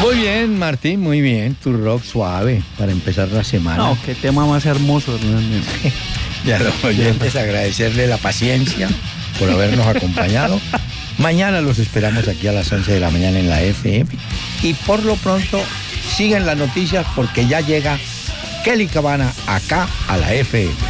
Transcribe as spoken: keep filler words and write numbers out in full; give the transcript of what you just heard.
Muy bien, Martín, muy bien. Tu rock suave para empezar la semana. No, qué tema más hermoso, Hernán. Y a los oyentes agradecerle la paciencia por habernos acompañado. Mañana los esperamos aquí a las once de la mañana en la F M. Y por lo pronto, siguen las noticias porque ya llega Kelly Cabana acá a la F M.